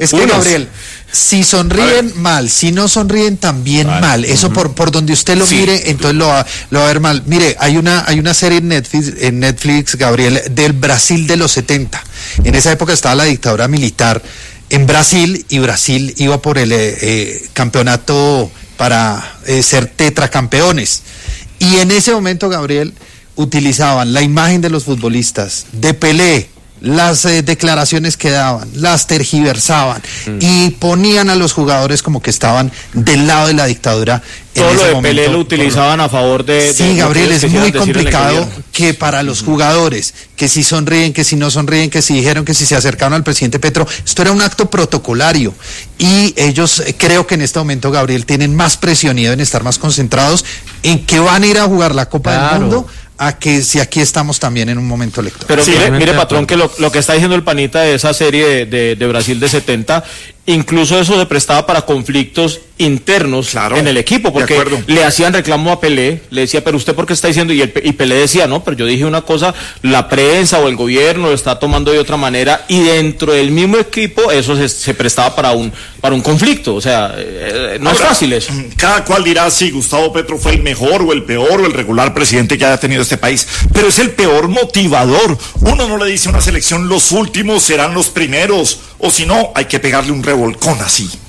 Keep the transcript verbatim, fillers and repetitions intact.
Es que, Unos. Gabriel, si sonríen mal, si no sonríen también vale. mal. Eso uh-huh. por por donde usted lo sí. mire, entonces lo va, lo va a ver mal. Mire, hay una hay una serie en Netflix, en Netflix, Gabriel, del Brasil de los setenta. En esa época estaba la dictadura militar en Brasil y Brasil iba por el eh, eh, campeonato para eh, ser tetracampeones. Y en ese momento, Gabriel, utilizaban la imagen de los futbolistas, de Pelé, las eh, declaraciones que daban, las tergiversaban mm. y ponían a los jugadores como que estaban del lado de la dictadura. En Todo ese lo de momento, Pelé lo utilizaban por... a favor de... Sí, de Gabriel, es muy complicado que para los jugadores, que si sonríen, que si no sonríen, que si dijeron que si se acercaron al presidente Petro, esto era un acto protocolario y ellos eh, creo que en este momento, Gabriel, tienen más presión y deben estar más concentrados en que van a ir a jugar la Copa claro. del Mundo, a que si aquí estamos también en un momento electoral. Pero sí, mire, mire, patrón, que lo, lo que está diciendo el panita de esa serie de, de, de Brasil de setenta, incluso eso se prestaba para conflictos internos claro, en el equipo, porque le hacían reclamo a Pelé, le decía, pero usted por qué está diciendo, y, el, y Pelé decía, no, pero yo dije una cosa, la prensa o el gobierno lo está tomando de otra manera, y dentro del mismo equipo eso se, se prestaba para un para un conflicto, o sea, eh, no Ahora, es fácil eso. Cada cual dirá si Gustavo Petro fue el mejor o el peor o el regular presidente que haya tenido este país, pero es el peor motivador. Uno no le dice a una selección los últimos serán los primeros, o si no, hay que pegarle un revolcón así.